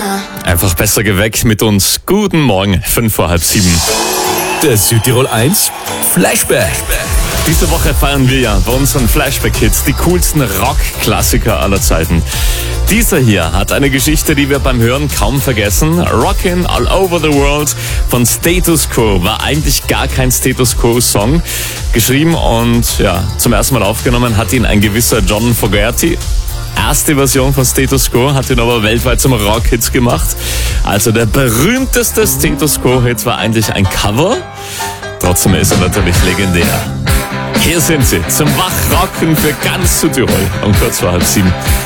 Einfach besser geweckt mit uns. Guten Morgen, 5 vor halb 7. Der Südtirol 1 Flashback. Diese Woche feiern wir ja bei unseren Flashback-Hits die coolsten Rock-Klassiker aller Zeiten. Dieser hier hat eine Geschichte, die wir beim Hören kaum vergessen. Rockin' All Over the World von Status Quo war eigentlich gar kein Status Quo-Song. Geschrieben und zum ersten Mal aufgenommen hat ihn ein gewisser John Fogerty. Erste Version von Status Quo hat ihn aber weltweit zum Rock-Hit gemacht. Also der berühmteste Status Quo-Hit war eigentlich ein Cover. Trotzdem ist er natürlich legendär. Hier sind sie zum Wachrocken für ganz Südtirol um kurz vor halb 7.